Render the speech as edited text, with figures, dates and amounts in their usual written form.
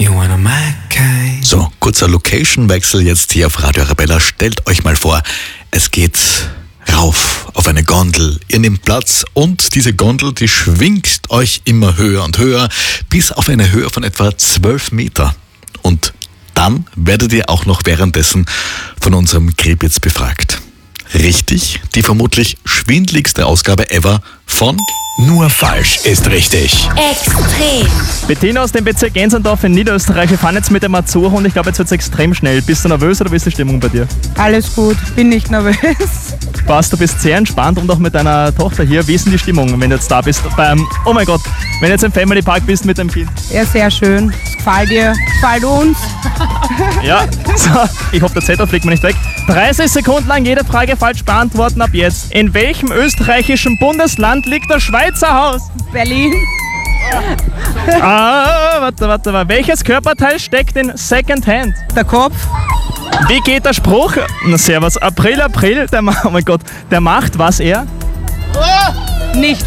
So, kurzer Location-Wechsel jetzt hier auf Radio Arabella. Stellt euch mal vor, es geht rauf auf eine Gondel. Ihr nehmt Platz und diese Gondel, die schwingt euch immer höher und höher, bis auf eine Höhe von etwa 12 Meter. Und dann werdet ihr auch noch währenddessen von unserem Grillwitz befragt. Richtig, die vermutlich schwindligste Ausgabe ever von Nur falsch ist richtig. Extrem. Bettina aus dem Bezirk Enserndorf in Niederösterreich. Wir fahren jetzt mit dem Mazur und ich glaube, jetzt wird es extrem schnell. Bist du nervös oder wie ist die Stimmung bei dir? Alles gut, bin nicht nervös. Passt, du bist sehr entspannt und auch mit deiner Tochter hier. Wie ist denn die Stimmung, wenn du jetzt da bist beim, oh mein Gott, wenn du jetzt im Family Park bist mit dem Kind? Ja, sehr schön. Es gefällt dir, gefällt uns. Ja, so, ich hoffe, der Zettel fliegt mir nicht weg. 30 Sekunden lang jede Frage falsch beantworten ab jetzt. In welchem österreichischen Bundesland liegt das Schweizer Haus? Berlin, Warte. Welches Körperteil steckt in Second Hand? der Kopf, Wie geht der Spruch? Na, servus, April, oh mein Gott, der macht was er? nicht